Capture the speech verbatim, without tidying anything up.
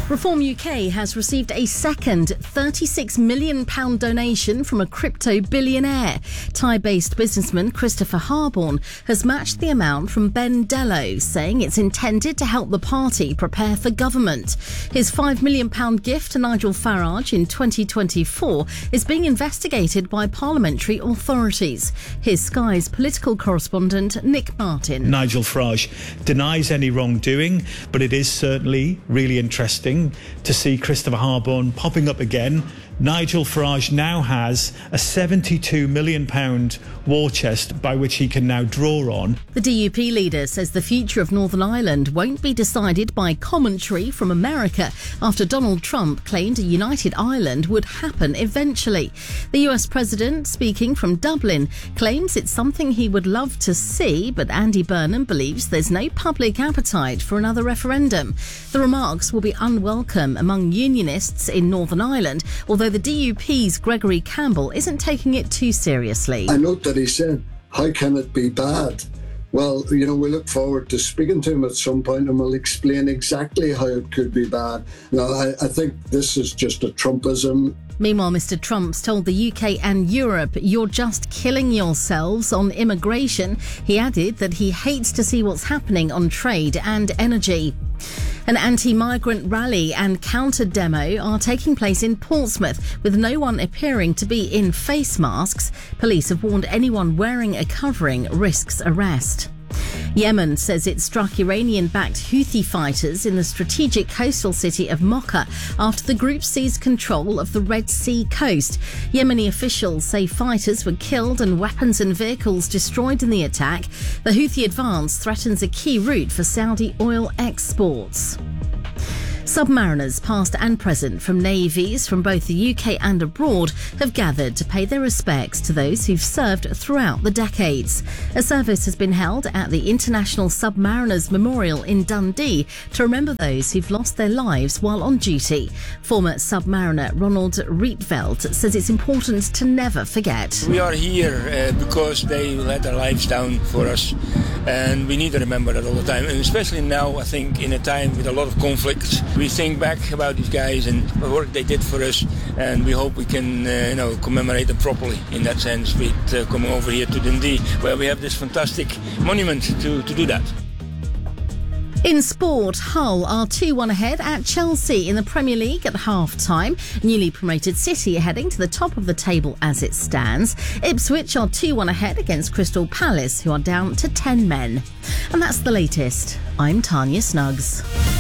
Reform U K has received a second thirty-six million pounds donation from a crypto billionaire. Thai-based businessman Christopher Harborne has matched the amount from Ben Dello, saying it's intended to help the party prepare for government. His five million pounds gift to Nigel Farage in twenty twenty-four is being investigated by parliamentary authorities. Here's Sky's political correspondent Nick Martin. Nigel Farage denies any wrongdoing, but it is certainly really interesting to see Christopher Harborne popping up again. Nigel Farage now has a seventy-two million pounds war chest by which he can now draw on. The D U P leader says the future of Northern Ireland won't be decided by commentary from America after Donald Trump claimed a united Ireland would happen eventually. The U S president, speaking from Dublin, claims it's something he would love to see, but Andy Burnham believes there's no public appetite for another referendum. The remarks will be unwelcome among unionists in Northern Ireland, although the D U P's Gregory Campbell isn't taking it too seriously. I note that he said, how can it be bad? Well, you know, we look forward to speaking to him at some point and we'll explain exactly how it could be bad. Now, I, I think this is just a Trumpism. Meanwhile, Mister Trump's told the U K and Europe, you're just killing yourselves on immigration. He added that he hates to see what's happening on trade and energy. An anti-migrant rally and counter-demo are taking place in Portsmouth, with no one appearing to be in face masks. Police have warned anyone wearing a covering risks arrest. Yemen says it struck Iranian-backed Houthi fighters in the strategic coastal city of Mocha after the group seized control of the Red Sea coast. Yemeni officials say fighters were killed and weapons and vehicles destroyed in the attack. The Houthi advance threatens a key route for Saudi oil exports. Submariners, past and present, from navies from both the U K and abroad have gathered to pay their respects to those who've served throughout the decades. A service has been held at the International Submariners Memorial in Dundee to remember those who've lost their lives while on duty. Former submariner Ronald Rietveld says it's important to never forget. We are here uh, because they let their lives down for us, and we need to remember that all the time, and especially now, I think, in a time with a lot of conflicts. We think back about these guys and the work they did for us, and we hope we can, uh, you know, commemorate them properly in that sense with uh, coming over here to Dundee, where we have this fantastic monument to, to do that. In sport, Hull are two one ahead at Chelsea in the Premier League at half-time. Newly promoted City are heading to the top of the table as it stands. Ipswich are two one ahead against Crystal Palace, who are down to ten men. And that's the latest. I'm Tanya Snuggs.